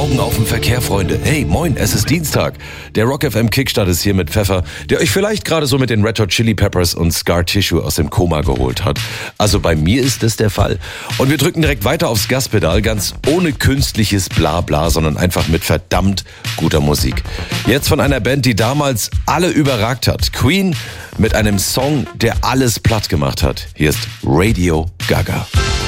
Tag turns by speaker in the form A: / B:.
A: Augen auf den Verkehr, Freunde. Hey, moin, es ist Dienstag. Der Rock FM Kickstart ist hier mit Pfeffer, der euch vielleicht gerade so mit den Red Hot Chili Peppers und Scar Tissue aus dem Koma geholt hat. Also bei mir ist es der Fall. Und wir drücken direkt weiter aufs Gaspedal, ganz ohne künstliches Blabla, sondern einfach mit verdammt guter Musik. Jetzt von einer Band, die damals alle überragt hat. Queen mit einem Song, der alles platt gemacht hat. Hier ist Radio Gaga.